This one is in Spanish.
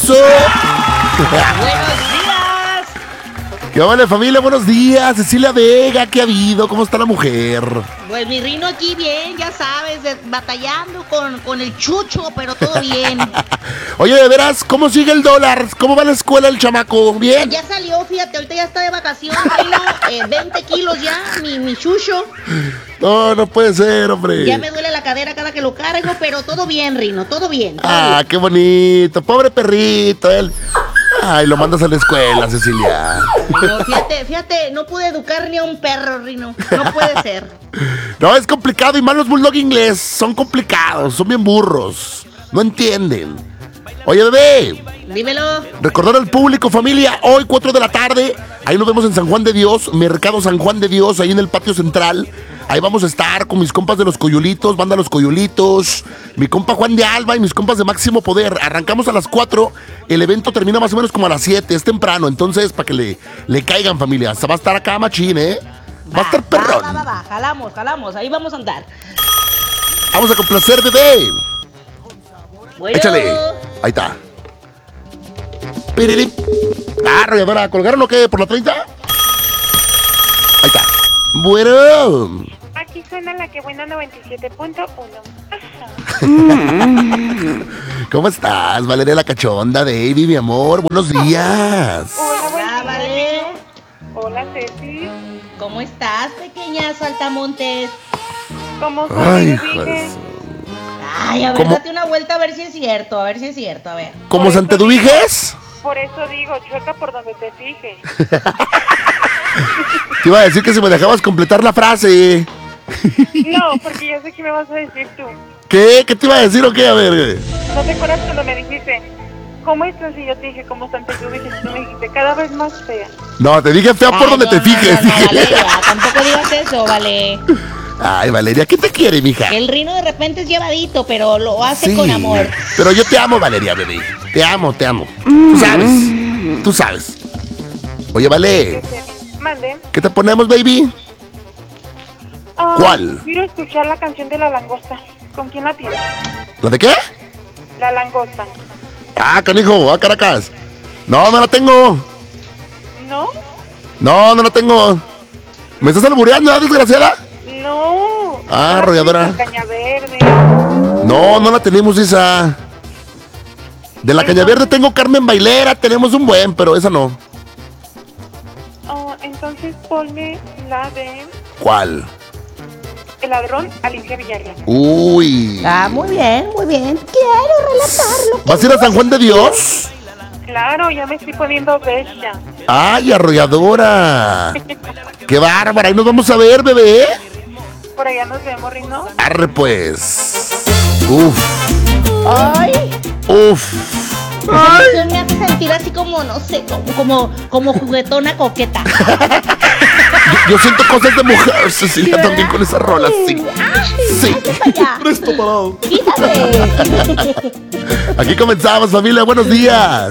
eso. Buenos días. ¿Qué vale, familia? Buenos días. Cecilia Vega, ¿qué ha habido? ¿Cómo está la mujer? Pues mi Rino aquí bien, ya sabes, batallando con el chucho, pero todo bien. Oye, de veras, ¿cómo sigue el dólar? ¿Cómo va la escuela el chamaco? ¿Bien? Ya salió, fíjate, ahorita ya está de vacaciones, Rino, 20 kilos ya, mi chucho. No, no puede ser, hombre. Ya me duele la cadera cada que lo cargo, pero todo bien, Rino, todo bien. Ah, qué bonito. Pobre perrito, él. Ay, lo mandas a la escuela, Cecilia. No, fíjate, no pude educar ni a un perro, Rino. No puede ser. No, es complicado y más los bulldog inglés. Son complicados, son bien burros. No entienden. Oye, bebé. Dímelo. Recordar al público, familia, hoy 4 de la tarde. Ahí nos vemos en San Juan de Dios, Mercado San Juan de Dios, ahí en el patio central. Ahí vamos a estar con mis compas de los Coyolitos, banda Los Coyolitos, mi compa Juan de Alba y mis compas de Máximo Poder. Arrancamos a las 4, el evento termina más o menos como a las 7, es temprano, entonces para que le caigan, familia. Va a estar acá machín, ¿eh? Va a estar perrón. Va, jalamos, ahí vamos a andar. Vamos a complacer, bebé. Bueno. Échale, ahí está. Piriri. Ah, arrolladora, ¿colgaron o qué? ¿Por la 30? Ahí está. Bueno. Aquí suena la que buena 97.1. ¿Cómo estás, Valeria la cachonda, Baby, mi amor? Buenos días. Hola, Hola, vale. Hola, Ceci. ¿Cómo estás, pequeña saltamontes? ¿Cómo Ay, soy? hijo de su- Ay, a ver, ¿Cómo? date una vuelta a ver si es cierto, a ver. ¿Cómo Santeduviges? Por eso digo, chueca por donde te fijes. Te iba a decir que si me dejabas completar la frase. No, porque yo sé que me vas a decir tú. ¿Qué? ¿Qué te iba a decir o qué? A ver. ¿No te acuerdas cuando me dijiste, ¿cómo estás? Y yo te dije, ¿cómo están tus y tú me dijiste, cada vez más fea? No, te dije fea por Ay, donde no, te no, fijes. no, dije. Valeria, tampoco digas eso, vale. Ay, Valeria, ¿qué te quiere, mija? El Rino de repente es llevadito, pero lo hace Sí, con amor. pero yo te amo, Valeria, bebé. Te amo, te amo. Tú sabes. Oye, Vale, Mande. ¿qué te ponemos, baby? Ah, ¿Cuál? Quiero escuchar la canción de La Langosta. ¿Con quién la tienes? ¿La de qué? La Langosta. Ah, canijo, a Caracas. No, no la tengo. ¿No? No, no la tengo. ¿Me estás albureando, desgraciada? No. Ah, arrolladora. La Caña Verde. No, no la tenemos esa. De la Caña Verde tengo Carmen Bailera, tenemos un buen, pero esa no. Oh, entonces ponme la de ¿Cuál? El Ladrón, Alicia Villarreal. Uy. Ah, muy bien. Quiero relatarlo. ¿Vas a ir a San Juan de Dios? Claro, ya me estoy poniendo bestia. ¡Ay, arrolladora! ¡Qué bárbara! Ahí nos vamos a ver, bebé. Por allá nos vemos, Rino. Arre, pues. Uf, Ay, uf. esa canción me hace sentir así como, no sé, como juguetona coqueta. Yo siento cosas de mujer, Cecilia, también con esa rola, sí. Sí. Presto parado. Quítate. Aquí comenzamos, familia. Buenos días.